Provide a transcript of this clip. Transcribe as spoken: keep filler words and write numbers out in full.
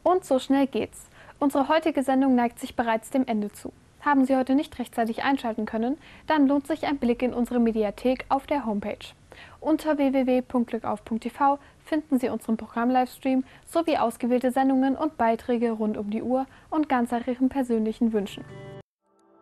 Und so schnell geht's. Unsere heutige Sendung neigt sich bereits dem Ende zu. Haben Sie heute nicht rechtzeitig einschalten können, dann lohnt sich ein Blick in unsere Mediathek auf der Homepage. Unter w w w punkt glückauf punkt t v finden Sie unseren Programm-Livestream sowie ausgewählte Sendungen und Beiträge rund um die Uhr und ganz nach Ihren persönlichen Wünschen.